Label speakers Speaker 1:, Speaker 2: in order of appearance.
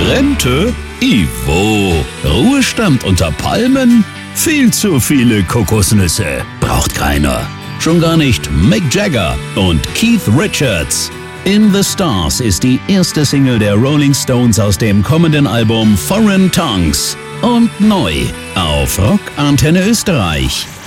Speaker 1: Rente? Ivo. Ruhestand unter Palmen? Viel zu viele Kokosnüsse. Braucht keiner. Schon gar nicht Mick Jagger und Keith Richards. In the Stars ist die erste Single der Rolling Stones aus dem kommenden Album Foreign Tongues. Und neu auf Rock Antenne Österreich.